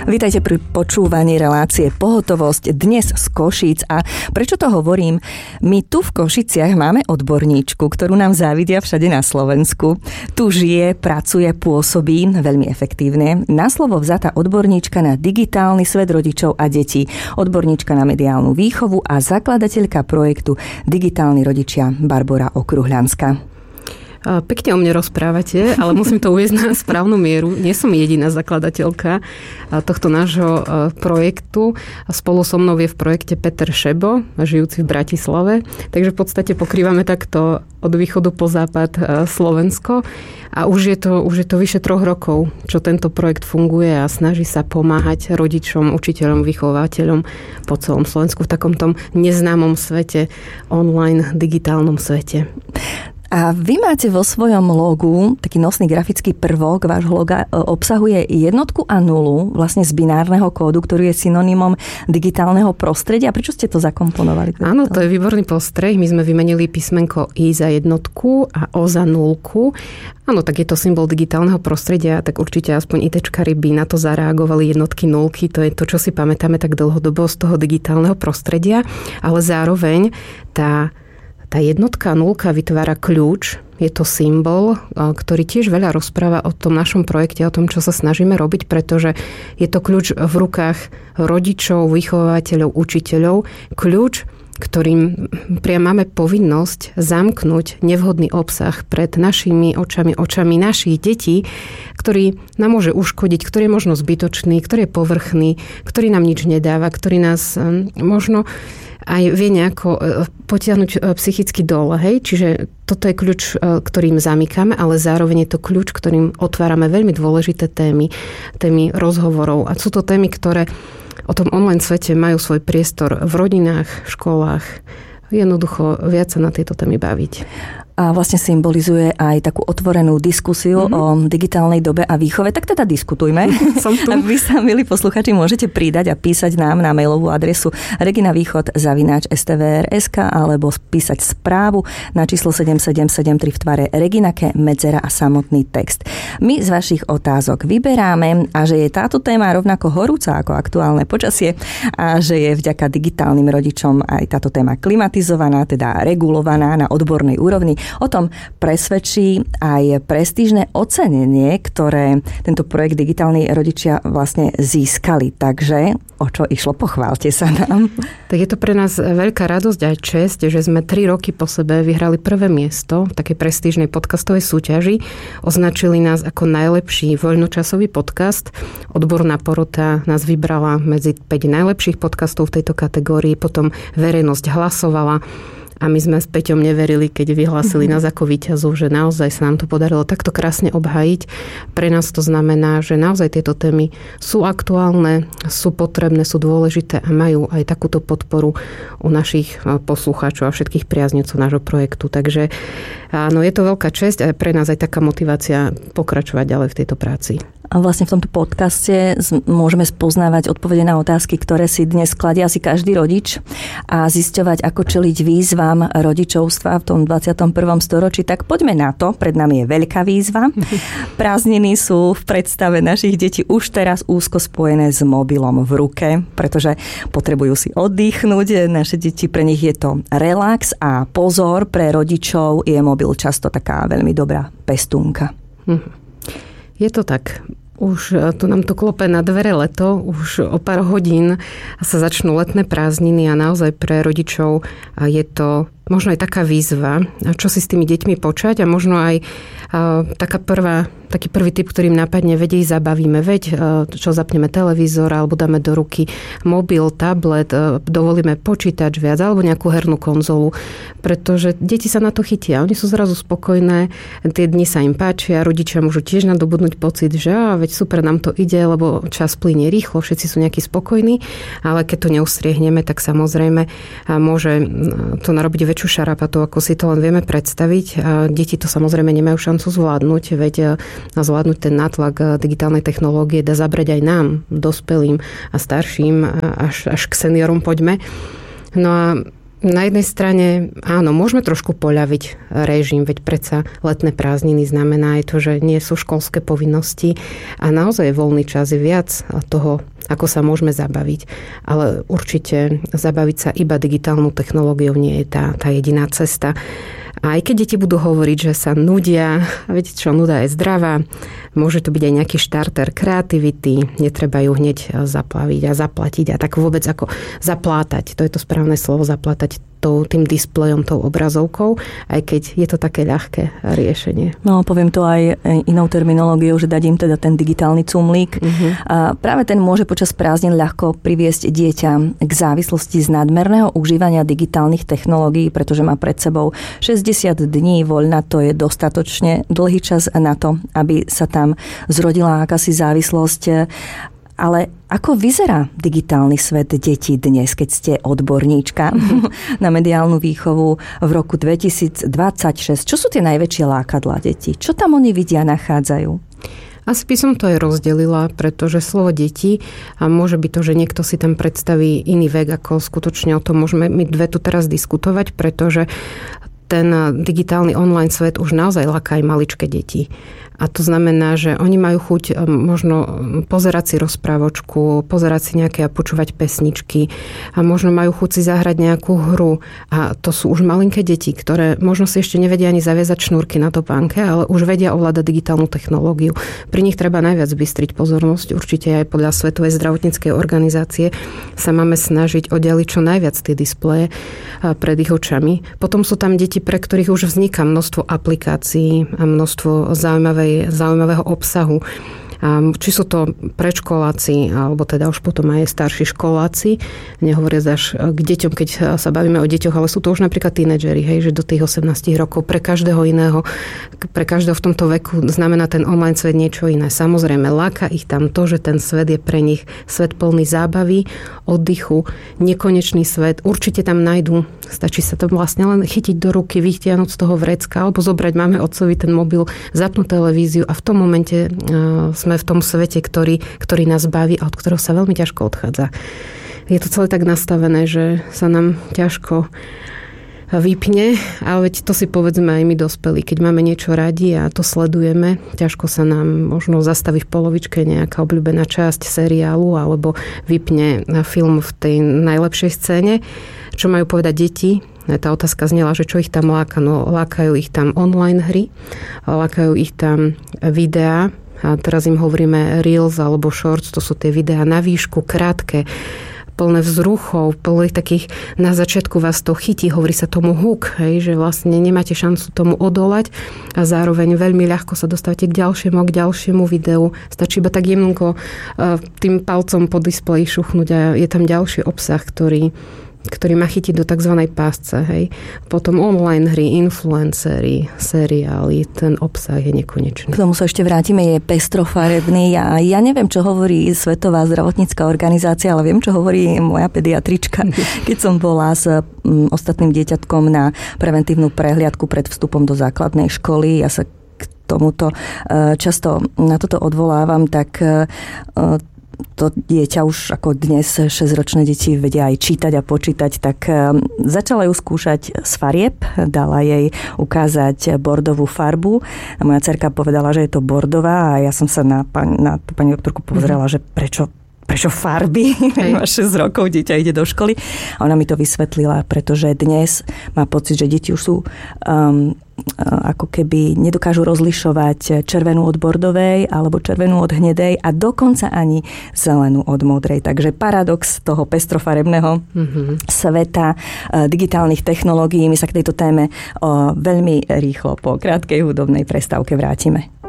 Vítajte pri počúvaní relácie Pohotovosť dnes z Košíc. A prečo to hovorím? My tu v Košiciach máme odborníčku, ktorú nám závidia všade na Slovensku. Tu žije, pracuje, pôsobí veľmi efektívne. Na slovo vzatá odborníčka na digitálny svet rodičov a detí. Odborníčka na mediálnu výchovu a zakladateľka projektu Digitálni rodičia Barbora Okruhľanská. Pekne o mne rozprávate, ale musím to uviesť na správnu mieru. Nie som jediná zakladateľka tohto nášho projektu. Spolu so mnou je v projekte Peter Šebo, žijúci v Bratislave. Takže v podstate pokrývame takto od východu po západ Slovensko. A už je to vyše 3 rokov, čo tento projekt funguje a snaží sa pomáhať rodičom, učiteľom, vychovateľom po celom Slovensku v takomto neznámom svete, online, digitálnom svete. A vy máte vo svojom logu taký nosný grafický prvok, vášho loga obsahuje jednotku a nulu vlastne z binárneho kódu, ktorý je synonymom digitálneho prostredia. Prečo ste to zakomponovali? Áno, to je výborný postreh. My sme vymenili písmenko I za jednotku a O za nulku. Áno, tak je to symbol digitálneho prostredia, tak určite aspoň ITčkari by na to zareagovali jednotky, nulky. To je to, čo si pamätáme tak dlhodobo z toho digitálneho prostredia, ale zároveň tá jednotka a nulka vytvára kľúč, je to symbol, ktorý tiež veľa rozpráva o tom našom projekte, o tom, čo sa snažíme robiť, pretože je to kľúč v rukách rodičov, vychovateľov, učiteľov. Kľúč, ktorým priam máme povinnosť zamknúť nevhodný obsah pred našimi očami našich detí, ktorý nám môže uškodiť, ktorý je možno zbytočný, ktorý je povrchný, ktorý nám nič nedáva, ktorý nás možno aj vie nejako potiahnuť psychicky dole. Hej? Čiže toto je kľúč, ktorým zamykame, ale zároveň je to kľúč, ktorým otvárame veľmi dôležité témy rozhovorov. A sú to témy, ktoré o tom online svete majú svoj priestor v rodinách, školách. Jednoducho viac sa na tieto témy baviť. A vlastne symbolizuje aj takú otvorenú diskusiu o digitálnej dobe a výchove. Tak teda diskutujme. Som tu. A vy sa, milí posluchači, môžete pridať a písať nám na mailovú adresu reginavýchod@stvr.sk alebo písať správu na číslo 7773 v tvare Reginake, medzera a samotný text. My z vašich otázok vyberáme a že je táto téma rovnako horúca ako aktuálne počasie a že je vďaka digitálnym rodičom aj táto téma klimatizovaná, teda regulovaná na odbornej úrovni. O tom presvedčí aj prestížne ocenenie, ktoré tento projekt Digitálni rodičia vlastne získali. Takže o čo išlo? Pochválte sa nám. Tak je to pre nás veľká radosť aj česť, že sme 3 roky po sebe vyhrali prvé miesto v takej prestížnej podcastovej súťaži. Označili nás ako najlepší voľnočasový podcast. Odborná porota nás vybrala medzi 5 najlepších podcastov v tejto kategórii. Potom verejnosť hlasovala. A my sme s Peťom neverili, keď vyhlásili nás ako víťazov, že naozaj sa nám to podarilo takto krásne obhájiť. Pre nás to znamená, že naozaj tieto témy sú aktuálne, sú potrebné, sú dôležité a majú aj takúto podporu u našich poslucháčov a všetkých priaznivcov nášho projektu. Takže áno, je to veľká česť a pre nás aj taká motivácia pokračovať ďalej v tejto práci. A vlastne v tomto podcaste môžeme spoznávať odpovede na otázky, ktoré si dnes kladie asi každý rodič a zisťovať, ako čeliť výzvam rodičovstva v tom 21. storočí. Tak poďme na to. Pred nami je veľká výzva. Prázdniny sú v predstave našich detí už teraz úzko spojené s mobilom v ruke, pretože potrebujú si oddychnúť. Naše deti, pre nich je to relax a pozor, pre rodičov je mobil často taká veľmi dobrá pestúnka. Je to tak. Už tu nám to klope na dvere leto, už o pár hodín sa začnú letné prázdniny a naozaj pre rodičov je to možno aj taká výzva, čo si s tými deťmi počať a možno aj taký prvý tip, ktorým napadne, veď ich zabavíme, čo zapneme televízor alebo dáme do ruky mobil, tablet, dovolíme počítač viac alebo nejakú hernú konzolu, pretože deti sa na to chytia. Oni sú zrazu spokojné, tie dni sa im páčia, rodičia môžu tiež nadobudnúť pocit, že veď super, nám to ide, lebo čas plynie rýchlo, všetci sú nejakí spokojní, ale keď to neustriehneme, tak samozrejme môže to narobiť väčšiu šarapatu, ako si to len vieme predstaviť. Deti to samozrejme nemajú šancu zvládnuť, veď zvládnuť ten nátlak digitálnej technológie dá zabrať aj nám, dospelým a starším, až k seniorom poďme. No a Na jednej strane, áno, môžeme trošku poľaviť režim, veď predsa letné prázdniny znamená aj to, že nie sú školské povinnosti a naozaj voľný čas je viac toho, ako sa môžeme zabaviť. Ale určite zabaviť sa iba digitálnou technológiou nie je tá jediná cesta. A aj keď deti budú hovoriť, že sa nudia, a viete čo, nuda je zdravá, môže to byť aj nejaký štarter kreativity, netreba ju hneď zaplaviť a zaplatiť a tak vôbec ako zaplátať, to je to správne slovo, zaplátať tým displejom, tou obrazovkou, aj keď je to také ľahké riešenie. No, poviem to aj inou terminológiou, že dať im teda ten digitálny cumlík. A práve ten môže počas prázdnin ľahko priviesť dieťa k závislosti z nadmerného užívania digitálnych technológií, pretože má pred sebou 60 dní voľna, to je dostatočne dlhý čas na to, aby sa tam zrodila akási závislosť. Ale ako vyzerá digitálny svet detí dnes, keď ste odborníčka na mediálnu výchovu v roku 2026? Čo sú tie najväčšie lákadlá detí? Čo tam oni vidia, nachádzajú? Asi by som to aj rozdelila, pretože slovo deti a môže byť to, že niekto si tam predstaví iný vek, ako skutočne o tom môžeme my dve tu teraz diskutovať, pretože ten digitálny online svet už naozaj láka aj maličké deti. A to znamená, že oni majú chuť možno pozerať si rozprávočku, pozerať si nejaké a počúvať pesničky a možno majú chuť si zahrať nejakú hru. A to sú už malinké deti, ktoré možno si ešte nevedia ani zaviazať šnúrky na topánke, ale už vedia ovládať digitálnu technológiu. Pri nich treba najviac bystriť pozornosť. Určite aj podľa Svetovej zdravotníckej organizácie sa máme snažiť oddialiť čo najviac tie displeje pred ich očami. Potom sú tam deti, pre ktorých už vzniká množstvo aplikácií a množstvo zaujímavého obsahu. Či sú to predškoláci, alebo teda už potom aj starší školáci, nehovoriac až k deťom, keď sa bavíme o deťoch, ale sú to už napríklad tínedžeri, hej, že do tých 18 rokov pre každého iného, pre každého v tomto veku znamená ten online svet niečo iné. Samozrejme, láka ich tam to, že ten svet je pre nich svet plný zábavy, oddychu, nekonečný svet. Určite tam nájdu, stačí sa to vlastne len chytiť do ruky, vytiahnuť z toho vrecka, alebo zobrať máme otcovi ten mobil, zapnúť televíziu a v tom momente sme v tom svete, ktorý nás baví a od ktorého sa veľmi ťažko odchádza. Je to celé tak nastavené, že sa nám ťažko vypne, ale veď to si povedzme aj my dospelí. Keď máme niečo radi a to sledujeme, ťažko sa nám možno zastaví v polovičke nejaká obľúbená časť seriálu alebo vypne film v tej najlepšej scéne. Čo majú povedať deti? Tá otázka znela, že čo ich tam láka? No, lákajú ich tam online hry, lákajú ich tam videá. A teraz im hovoríme Reels alebo Shorts, to sú tie videá na výšku, krátke, plné vzruchov, plné takých, na začiatku vás to chytí, hovorí sa tomu hook, hej, že vlastne nemáte šancu tomu odolať a zároveň veľmi ľahko sa dostávate k ďalšiemu videu. Stačí iba tak jemnko tým palcom po displeji šuchnúť a je tam ďalší obsah, ktorý má chytiť do tzv. Pásce. Hej. Potom online hry, influencery, seriály, ten obsah je nekonečný. K tomu sa ešte vrátime, je pestrofarebný. Ja neviem, čo hovorí Svetová zdravotnícka organizácia, ale viem, čo hovorí moja pediatrička. Keď som bola s ostatným dieťatkom na preventívnu prehliadku pred vstupom do základnej školy, ja sa k tomuto často na toto odvolávam, tak to dieťa už ako dnes 6-ročné deti vedia aj čítať a počítať, tak začala ju skúšať z farieb, dala jej ukázať bordovú farbu a moja dcerka povedala, že je to bordová a ja som sa na tú pani doktorku pozrela, že prečo farby? Má 6 rokov, dieťa ide do školy. A ona mi to vysvetlila, pretože dnes má pocit, že deti už sú ako keby nedokážu rozlišovať červenú od bordovej alebo červenú od hnedej a dokonca ani zelenú od modrej. Takže paradox toho pestrofarebného sveta digitálnych technológií. My sa k tejto téme veľmi rýchlo po krátkej hudobnej prestávke vrátime.